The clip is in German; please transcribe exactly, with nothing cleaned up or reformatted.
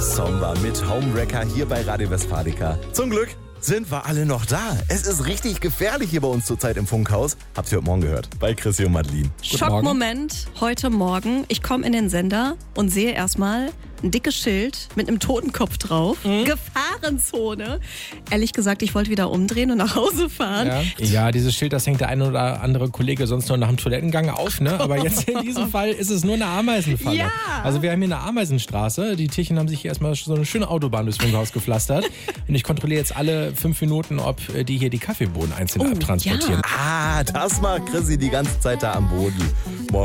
Somba mit Homewrecker hier bei Radio Westfalica. Zum Glück sind wir alle noch da. Es ist richtig gefährlich hier bei uns zurzeit im Funkhaus. Habt ihr heute Morgen gehört? Bei Chrissy und Madeline. Schockmoment heute Morgen. Ich komme in den Sender und sehe erstmal ein dickes Schild mit einem Totenkopf drauf. Mhm. Gefahrenzone. Ehrlich gesagt, ich wollte wieder umdrehen und nach Hause fahren. Ja. ja, dieses Schild, das hängt der eine oder andere Kollege sonst nur nach dem Toilettengang auf, ne? Aber jetzt in diesem Fall ist es nur eine Ameisenfalle. Ja. Also wir haben hier eine Ameisenstraße. Die Tierchen haben sich hier erstmal so eine schöne Autobahn durchs Funkhaus gepflastert. Und ich kontrolliere jetzt alle fünf Minuten, ob die hier die Kaffeebohnen einzeln Oh, abtransportieren. ja. Ah, das macht Chrissy die ganze Zeit da am Boden. Morgen